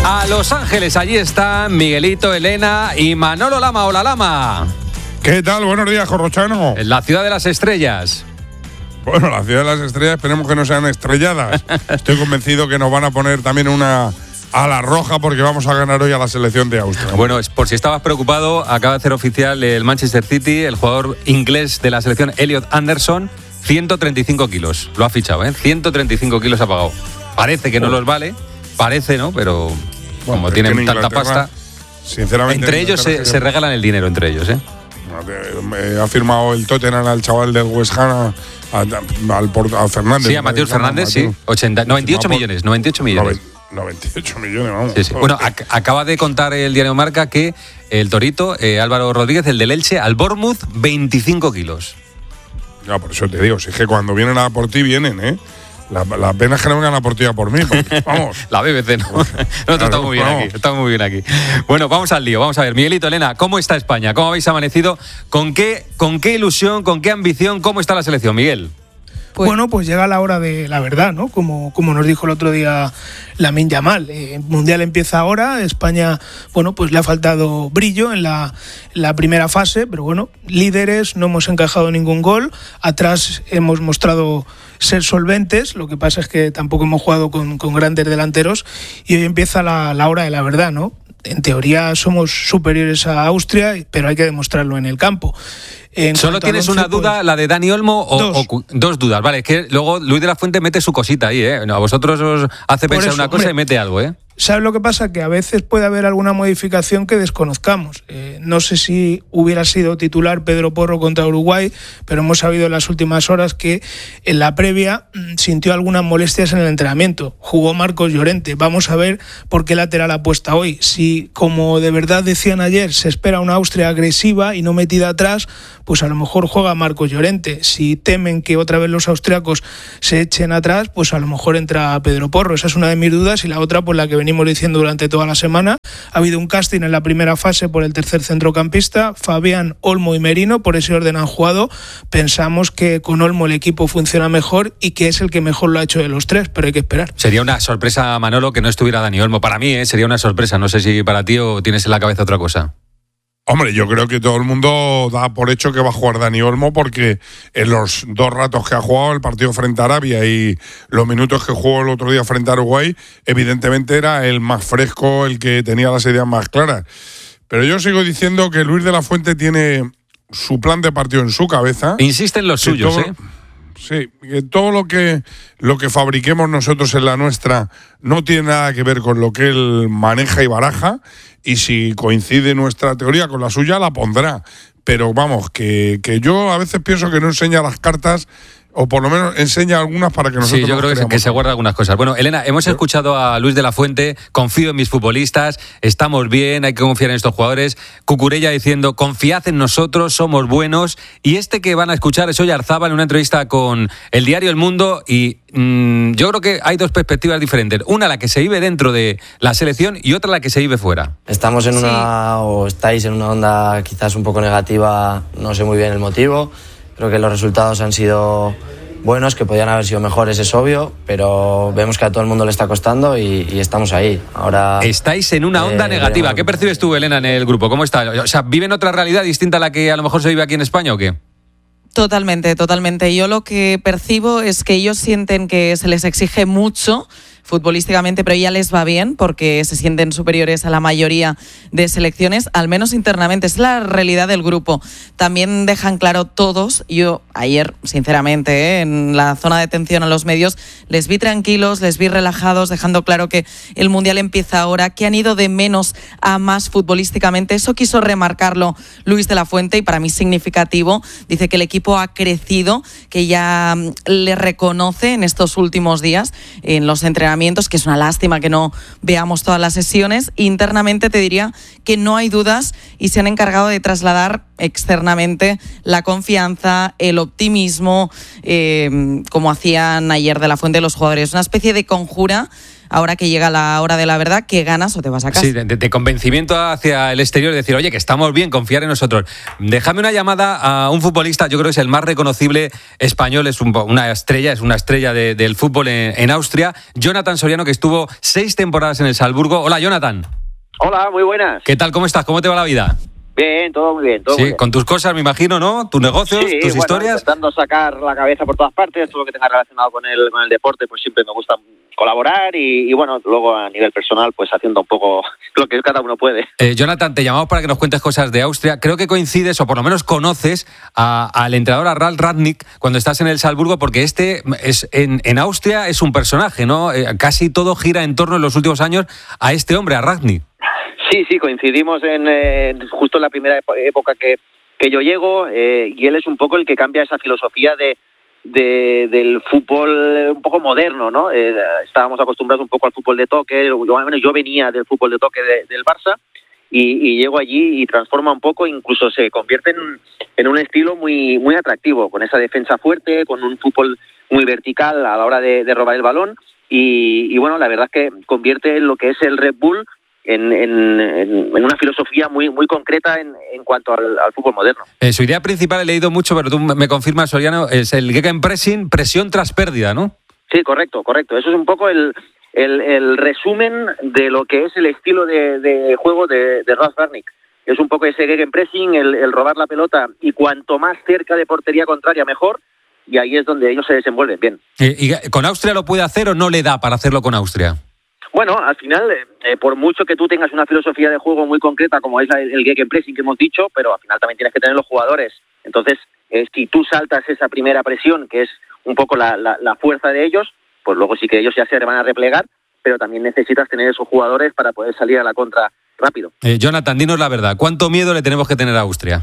a Los Ángeles. Allí están Miguelito, Elena y Manolo Lama. Hola, Lama. ¿Qué tal? Buenos días, Corrochano. En la ciudad de las estrellas. Bueno, la ciudad de las estrellas, esperemos que no sean estrelladas. Estoy convencido que nos van a poner también una ala roja porque vamos a ganar hoy a la selección de Austria. Bueno, por si estabas preocupado, acaba de hacer oficial el Manchester City, el jugador inglés de la selección, Elliot Anderson, 135 kilos. Lo ha fichado, 135 kilos ha pagado. Parece que no los vale, parece, ¿no? Pero como tienen tanta pasta, sinceramente, entre ellos se regalan el dinero, entre ellos, Ha firmado el Tottenham al chaval del West Ham, a Fernández. Sí, a Mateus Fernández, sí. 98 millones. 98 millones, vamos. Sí. Bueno, acaba de contar el diario Marca que el torito, Álvaro Rodríguez, el del Elche, al Bournemouth, 25 kilos. Ya, por eso te digo, si es que cuando vienen a por ti, vienen, La pena es que no vengan a por ti a por mí, porque, vamos. La BBC no. Nosotros estamos muy bien aquí, estamos muy bien aquí. Bueno, vamos al lío, vamos a ver. Miguelito, Elena, ¿cómo está España? ¿Cómo habéis amanecido? ¿Con qué ilusión, con qué ambición? ¿Cómo está la selección, Miguel? Bueno, pues llega la hora de la verdad, ¿no? Como nos dijo el otro día Lamine Yamal. El Mundial empieza ahora, España, bueno, pues le ha faltado brillo en la primera fase, pero bueno, líderes, no hemos encajado ningún gol, atrás hemos mostrado ser solventes, lo que pasa es que tampoco hemos jugado con grandes delanteros y hoy empieza la hora de la verdad, ¿no? En teoría somos superiores a Austria, pero hay que demostrarlo en el campo. ¿Solo tienes una duda, la de Dani Olmo? Dos dudas, vale, es que luego Luis de la Fuente mete su cosita ahí, A vosotros os hace pensar una cosa y mete algo, ¿Sabes lo que pasa? Que a veces puede haber alguna modificación que desconozcamos. No sé si hubiera sido titular Pedro Porro contra Uruguay, pero hemos sabido en las últimas horas que en la previa sintió algunas molestias en el entrenamiento. Jugó Marcos Llorente. Vamos a ver por qué lateral apuesta hoy. Si, como de verdad decían ayer, se espera una Austria agresiva y no metida atrás, pues a lo mejor juega Marcos Llorente. Si temen que otra vez los austriacos se echen atrás, pues a lo mejor entra Pedro Porro. Esa es una de mis dudas, y la otra, pues la que venimos diciendo durante toda la semana. Ha habido un casting en la primera fase por el tercer centrocampista, Fabián, Olmo y Merino, por ese orden han jugado. Pensamos que con Olmo el equipo funciona mejor y que es el que mejor lo ha hecho de los tres, pero hay que esperar. Sería una sorpresa, Manolo, que no estuviera Dani Olmo. Para mí, sería una sorpresa. No sé si para ti o tienes en la cabeza otra cosa. Hombre, yo creo que todo el mundo da por hecho que va a jugar Dani Olmo, porque en los 2 ratos que ha jugado el partido frente a Arabia y los minutos que jugó el otro día frente a Uruguay, evidentemente era el más fresco, el que tenía las ideas más claras. Pero yo sigo diciendo que Luis de la Fuente tiene su plan de partido en su cabeza. Insiste en los suyos, Sí, que todo lo que fabriquemos nosotros en la nuestra no tiene nada que ver con lo que él maneja y baraja, y si coincide nuestra teoría con la suya, la pondrá. Pero vamos, que yo a veces pienso que no enseña las cartas, o por lo menos enseña algunas para que nosotros. Sí, yo creo que se guarda algunas cosas. Bueno, Elena, hemos escuchado a Luis de la Fuente: confío en mis futbolistas, estamos bien, hay que confiar en estos jugadores. Cucurella diciendo: confiad en nosotros, somos buenos. Y este que van a escuchar es Oyarzábal en una entrevista con el diario El Mundo, y yo creo que hay dos perspectivas diferentes. Una, la que se vive dentro de la selección, y otra, la que se vive fuera. Estamos en o estáis en una onda quizás un poco negativa, no sé muy bien el motivo. Creo que los resultados han sido buenos, que podían haber sido mejores, es obvio, pero vemos que a todo el mundo le está costando y estamos ahí. Ahora estáis en una onda negativa. ¿Qué percibes tú, Elena, en el grupo? ¿Cómo está? O sea, ¿viven otra realidad distinta a la que a lo mejor se vive aquí en España o qué? Totalmente. Yo lo que percibo es que ellos sienten que se les exige mucho futbolísticamente, pero ya les va bien porque se sienten superiores a la mayoría de selecciones, al menos internamente. Es la realidad del grupo. También dejan claro todos, yo ayer, sinceramente, en la zona de atención a los medios, les vi tranquilos, les vi relajados, dejando claro que el Mundial empieza ahora, que han ido de menos a más futbolísticamente. Eso quiso remarcarlo Luis de la Fuente, y para mí es significativo. Dice que el equipo ha crecido, que ya le reconoce en estos últimos días en los entrenamientos, que es una lástima que no veamos todas las sesiones. Internamente te diría que no hay dudas y se han encargado de trasladar externamente la confianza, el optimismo, como hacían ayer de la Fuente los jugadores. Una especie de conjura ahora que llega la hora de la verdad, que ganas o te vas a casa. Sí, de convencimiento hacia el exterior, decir, oye, que estamos bien, confiar en nosotros. Déjame una llamada a un futbolista, yo creo que es el más reconocible español, es una estrella del fútbol en Austria, Jonathan Soriano, que estuvo 6 temporadas en el Salzburgo. Hola, Jonathan. Hola, muy buenas. ¿Qué tal? ¿Cómo estás? ¿Cómo te va la vida? Bien, todo muy bien. Todo sí, muy bien. Con tus cosas, me imagino, ¿no? Tus negocios, tus historias. Intentando sacar la cabeza por todas partes, todo lo que tenga relacionado con el deporte, pues siempre me gusta colaborar y bueno, luego a nivel personal, pues haciendo un poco lo que cada uno puede. Jonathan, te llamamos para que nos cuentes cosas de Austria. Creo que coincides, o por lo menos conoces, al entrenador, a Ralf Rangnick, cuando estás en el Salzburgo, porque en Austria es un personaje, ¿no? Casi todo gira en torno en los últimos años a este hombre, a Rangnick. Sí, coincidimos justo en la primera época que yo llego, y él es un poco el que cambia esa filosofía del fútbol un poco moderno, ¿no? Estábamos acostumbrados un poco al fútbol de toque, yo venía del fútbol de toque del Barça, y llego allí y transforma un poco, incluso se convierte en un estilo muy, muy atractivo, con esa defensa fuerte, con un fútbol muy vertical a la hora de robar el balón, y bueno, la verdad es que convierte lo que es el Red Bull en una filosofía muy muy concreta en cuanto al fútbol moderno. Su idea principal, he leído mucho, pero tú me confirmas, Soriano, es el Gegenpressing, presión tras pérdida, ¿no? Sí, correcto. Eso es un poco el resumen de lo que es el estilo de juego de Ralf Rangnick. Es un poco ese Gegenpressing, el robar la pelota, y cuanto más cerca de portería contraria mejor, y ahí es donde ellos se desenvuelven bien. ¿Y con Austria lo puede hacer o no le da para hacerlo con Austria? Bueno, al final, por mucho que tú tengas una filosofía de juego muy concreta, como es el Gegenpressing que hemos dicho, pero al final también tienes que tener los jugadores. Entonces, si tú saltas esa primera presión, que es un poco la fuerza de ellos, pues luego sí que ellos ya se van a replegar, pero también necesitas tener esos jugadores para poder salir a la contra rápido. Jonathan, dinos la verdad, ¿cuánto miedo le tenemos que tener a Austria?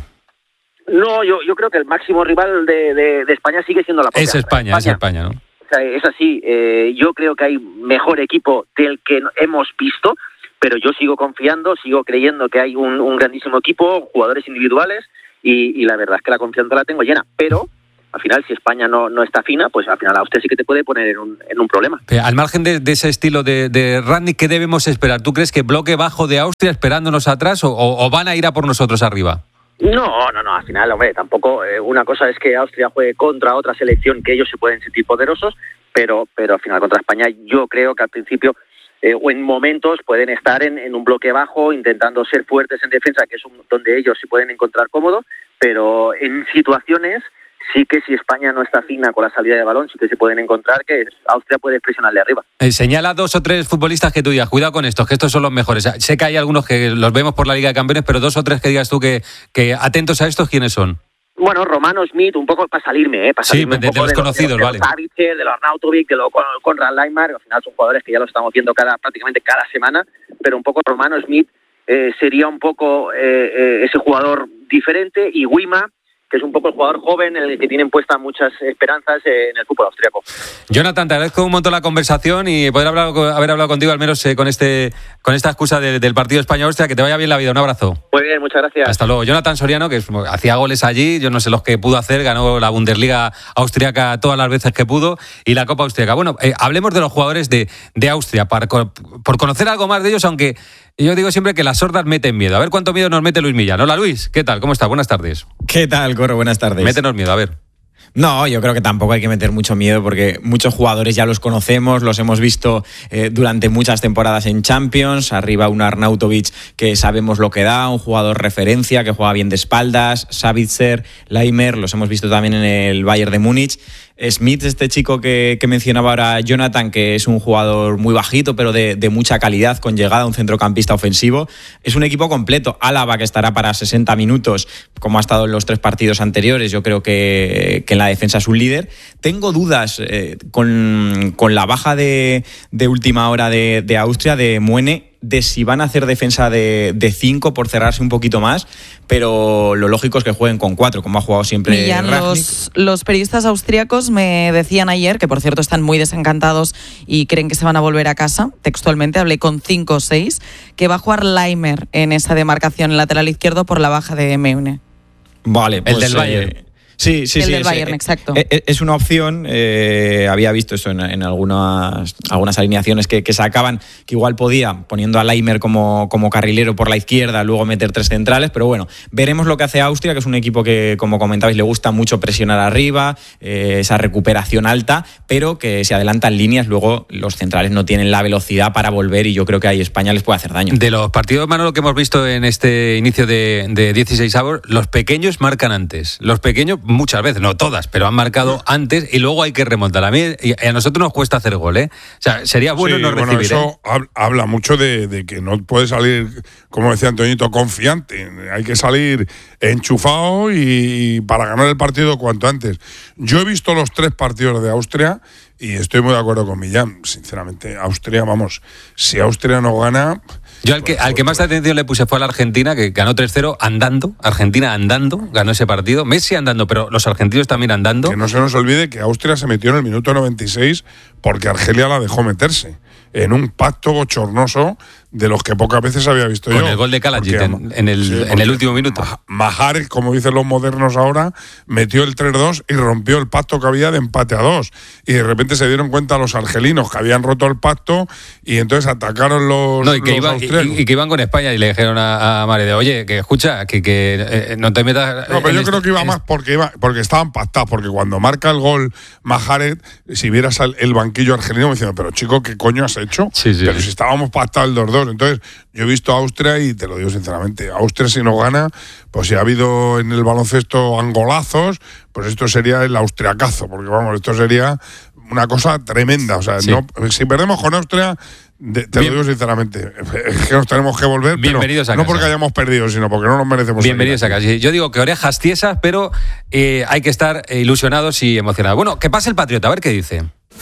No, yo creo que el máximo rival de España sigue siendo la propia. Es España, ¿no? Es así, yo creo que hay mejor equipo del que hemos visto, pero yo sigo confiando, sigo creyendo que hay un grandísimo equipo, jugadores individuales, y la verdad es que la confianza la tengo llena, pero al final si España no está fina, pues al final Austria sí que te puede poner en un problema. Al margen de ese estilo de Rangnick, ¿qué debemos esperar? ¿Tú crees que bloque bajo de Austria esperándonos atrás o van a ir a por nosotros arriba? No, al final, hombre, tampoco. Una cosa es que Austria juegue contra otra selección que ellos se pueden sentir poderosos, pero al final contra España yo creo que al principio o en momentos pueden estar en un bloque bajo intentando ser fuertes en defensa, que es donde ellos se pueden encontrar cómodos, pero en situaciones sí que si España no está fina con la salida de balón, sí que se pueden encontrar que Austria puede presionarle arriba. Señala 2 o 3 futbolistas que tú digas, cuidado con estos, que estos son los mejores. Sé que hay algunos que los vemos por la Liga de Campeones, pero 2 o 3 que digas tú que atentos a estos, ¿quiénes son? Bueno, Romano Schmidt, un poco para salirme, sí, de los conocidos, vale. De los Savitzer, de los Arnautovic, de los Konrad Laimer, al final son jugadores que ya los estamos viendo prácticamente cada semana, pero un poco Romano Schmidt sería un poco ese jugador diferente, y Wima, que es un poco el jugador joven en el que tienen puestas muchas esperanzas en el fútbol austriaco. Jonathan, te agradezco un montón la conversación y poder haber hablado contigo, al menos con esta excusa del partido España-Austria. Que te vaya bien la vida, un abrazo. Muy bien, muchas gracias. Hasta luego. Jonathan Soriano, que hacía goles allí, yo no sé los que pudo hacer, ganó la Bundesliga austriaca todas las veces que pudo y la Copa Austriaca. Bueno, hablemos de los jugadores de Austria, por conocer algo más de ellos, aunque yo digo siempre que las sordas meten miedo. A ver cuánto miedo nos mete Luis Millán. Hola Luis, ¿qué tal? ¿Cómo estás? Buenas tardes. ¿Qué tal, Corro? Buenas tardes. Métenos miedo, a ver. No, yo creo que tampoco hay que meter mucho miedo porque muchos jugadores ya los conocemos, los hemos visto durante muchas temporadas en Champions. Arriba un Arnautovic que sabemos lo que da, un jugador referencia que juega bien de espaldas, Savitzer, Laimer, los hemos visto también en el Bayern de Múnich. Schmidt, este chico que mencionaba ahora Jonathan, que es un jugador muy bajito pero de mucha calidad, con llegada a un centrocampista ofensivo. Es un equipo completo. Álava, que estará para 60 minutos como ha estado en los 3 partidos anteriores. Yo creo que en la defensa es un líder. Tengo dudas con la baja de última hora de Austria, de Muene, de si van a hacer defensa de 5 por cerrarse un poquito más, pero lo lógico es que jueguen con 4, como ha jugado siempre Millán. Los periodistas austríacos me decían ayer, que por cierto están muy desencantados y creen que se van a volver a casa, textualmente hablé con 5 o 6, que va a jugar Laimer en esa demarcación lateral izquierdo por la baja de Meune. Vale, pues, el del Bayern. Sí, el del Bayern, exacto. Es una opción. Había visto eso en algunas alineaciones que sacaban, que igual podía, poniendo a Laimer como carrilero por la izquierda, luego meter 3 centrales, pero bueno, veremos lo que hace Austria, que es un equipo que, como comentabais, le gusta mucho presionar arriba, esa recuperación alta, pero que se adelantan líneas, luego los centrales no tienen la velocidad para volver y yo creo que ahí España les puede hacer daño. De los partidos, Manolo, que hemos visto en este inicio de 16avos, los pequeños marcan antes. Los pequeños, muchas veces, no todas, pero han marcado antes y luego hay que remontar. A mí y a nosotros nos cuesta hacer gol, ¿eh? O sea, sería bueno no recibir. Eso habla mucho de que no puede salir, como decía Antoñito, confiante. Hay que salir enchufado y para ganar el partido cuanto antes. Yo he visto los 3 partidos de Austria y estoy muy de acuerdo con Millán. Sinceramente, Austria, vamos, si Austria no gana... Yo al que más atención le puse fue a la Argentina, que ganó 3-0 andando. Argentina andando, ganó ese partido. Messi andando, pero los argentinos también andando. Que no se nos olvide que Austria se metió en el minuto 96 porque Argelia la dejó meterse en un pacto bochornoso de los que pocas veces había visto yo. Con el gol de Kalajdzic en el último minuto. Mahrez, como dicen los modernos ahora, metió el 3-2 y rompió el pacto que había de empate a 2. Y de repente se dieron cuenta los argelinos que habían roto el pacto y entonces atacaron los austriacos. Y que iban con España y le dijeron a Mahrez, oye, que escucha, que no te metas... No, pero yo creo que iba más porque estaban pactados, porque cuando marca el gol Mahrez, si vieras el banquillo argelino, me decían, pero chico, ¿qué coño has hecho? Sí. Pero si estábamos pactados el 2-2. Entonces, yo he visto a Austria y te lo digo sinceramente, Austria si no gana, pues si ha habido en el baloncesto angolazos, pues esto sería el austriacazo, porque vamos, esto sería una cosa tremenda. O sea, si perdemos con Austria, te lo digo sinceramente, es que nos tenemos que volver, bienvenidos pero no porque hayamos perdido, sino porque no nos merecemos. Bienvenidos a casa. Yo digo que orejas tiesas, pero hay que estar ilusionados y emocionados. Bueno, que pase el Patriota, a ver qué dice.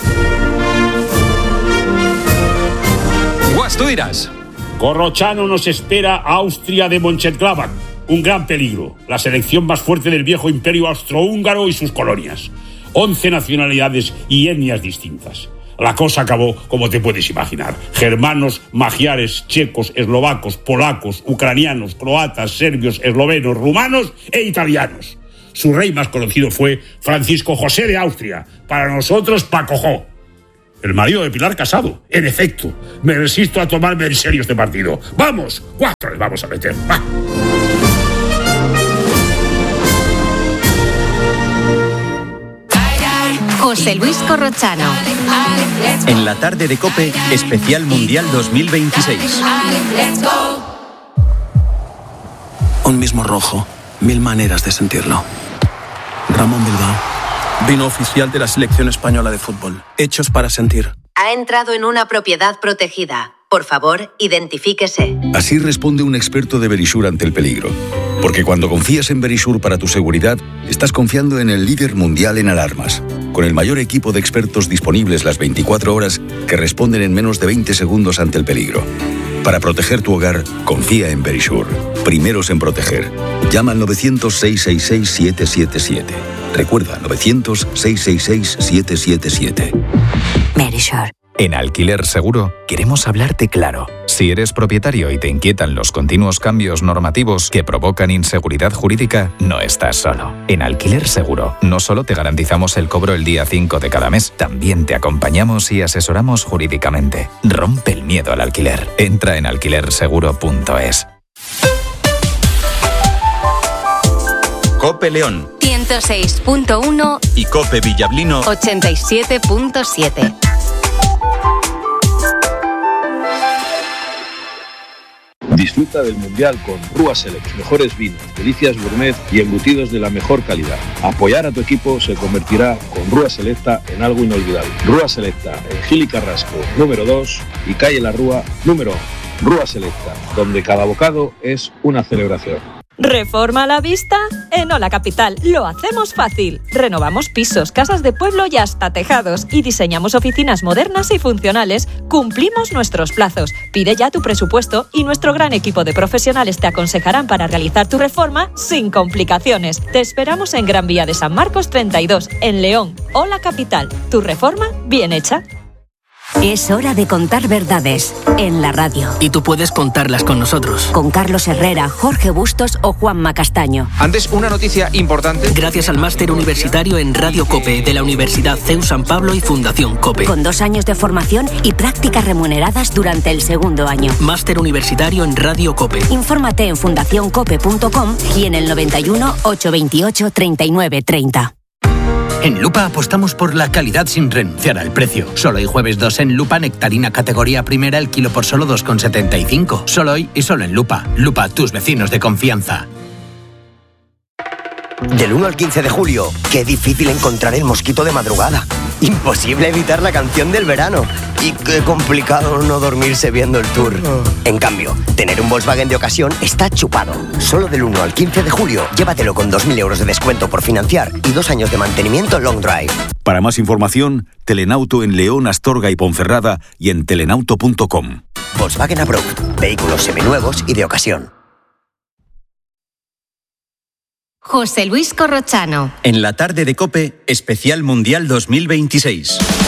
Guas, tú dirás. Corrochano nos espera Austria de Mönchengladbach. Un gran peligro. La selección más fuerte del viejo imperio austrohúngaro y sus colonias. 11 nacionalidades y etnias distintas. La cosa acabó como te puedes imaginar. Germanos, magiares, checos, eslovacos, polacos, ucranianos, croatas, serbios, eslovenos, rumanos e italianos. Su rey más conocido fue Francisco José de Austria. Para nosotros, Pacojó. El marido de Pilar Casado. En efecto, me resisto a tomarme en serio este partido. ¡Vamos! 4 les vamos a meter. ¡Va! José Luis Corrochano. En la tarde de COPE, especial Mundial 2026. Un mismo rojo, 1000 maneras de sentirlo. Ramón Bilbao. Vino oficial de la selección española de fútbol. Hechos para sentir. Ha entrado en una propiedad protegida. Por favor, identifíquese. Así responde un experto de Verisur ante el peligro. Porque cuando confías en Verisur para tu seguridad, estás confiando en el líder mundial en alarmas. Con el mayor equipo de expertos disponibles las 24 horas que responden en menos de 20 segundos ante el peligro. Para proteger tu hogar, confía en Verisur. Primeros en proteger. Llama al 900-666-777. Recuerda, 900-666-777. Verisur. En Alquiler Seguro queremos hablarte claro. Si eres propietario y te inquietan los continuos cambios normativos que provocan inseguridad jurídica, no estás solo. En Alquiler Seguro no solo te garantizamos el cobro el día 5 de cada mes, también te acompañamos y asesoramos jurídicamente. Rompe el miedo al alquiler. Entra en alquilerseguro.es. COPE León 106.1 y COPE Villablino 87.7. Disfruta del Mundial con Rúa Select, mejores vinos, delicias gourmet y embutidos de la mejor calidad. Apoyar a tu equipo se convertirá con Rúa Selecta en algo inolvidable. Rúa Selecta en Gil y Carrasco, número 2 y calle La Rúa, número 1. Rúa Selecta, donde cada bocado es una celebración. ¿Reforma a la vista? En Hola Capital lo hacemos fácil. Renovamos pisos, casas de pueblo y hasta tejados y diseñamos oficinas modernas y funcionales. Cumplimos nuestros plazos. Pide ya tu presupuesto y nuestro gran equipo de profesionales te aconsejarán para realizar tu reforma sin complicaciones. Te esperamos en Gran Vía de San Marcos 32, en León. Hola Capital, tu reforma bien hecha. Es hora de contar verdades en la radio. Y tú puedes contarlas con nosotros. Con Carlos Herrera, Jorge Bustos o Juanma Castaño. Antes, una noticia importante. Gracias al máster universitario en Radio COPE de la Universidad CEU San Pablo y Fundación COPE. Con 2 años de formación y prácticas remuneradas durante el segundo año. Máster universitario en Radio COPE. Infórmate en fundacioncope.com y en el 91 828 39 30. En Lupa apostamos por la calidad sin renunciar al precio. Solo hoy jueves 2 en Lupa, nectarina categoría primera, el kilo por solo 2,75. Solo hoy y solo en Lupa. Lupa, tus vecinos de confianza. Del 1 al 15 de julio, qué difícil encontrar el mosquito de madrugada. Imposible evitar la canción del verano. Y qué complicado no dormirse viendo el tour. En cambio, tener un Volkswagen de ocasión está chupado. Solo del 1 al 15 de julio, llévatelo con 2.000 euros de descuento por financiar y 2 años de mantenimiento long drive. Para más información, Telenauto en León, Astorga y Ponferrada y en telenauto.com. Volkswagen Approved. Vehículos seminuevos y de ocasión. José Luis Corrochano. En la tarde de COPE, especial Mundial 2026.